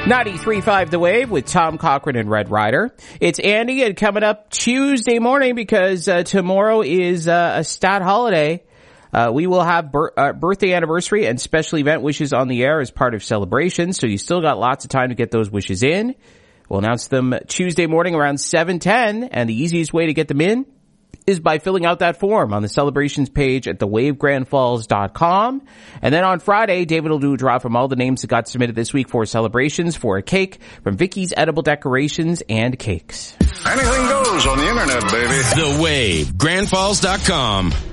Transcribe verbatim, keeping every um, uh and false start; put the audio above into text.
ninety-three point five The Wave with Tom Cochran and Red Ryder. It's Andy, and coming up Tuesday morning, because uh, tomorrow is uh, a stat holiday, uh, we will have bir- uh, birthday anniversary and special event wishes on the air as part of celebrations, so you still got lots of time to get those wishes in. We'll announce them Tuesday morning around seven ten, and the easiest way to get them in is by filling out that form on the celebrations page at the wave grand falls dot com. And then on Friday, David will do a draw from all the names that got submitted this week for celebrations for a cake from Vicky's Edible Decorations and Cakes. Anything goes on the internet, baby. The Wave, grand falls dot com.